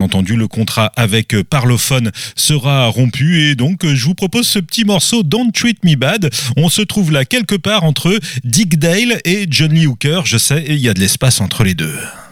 entendu, le contrat avec Parlophone sera rompu et donc je vous propose ce petit morceau Don't Treat Me Bad. On se trouve là quelque part entre Dick Dale et John Lee Hooker. Je sais, il y a de l'espace entre les deux.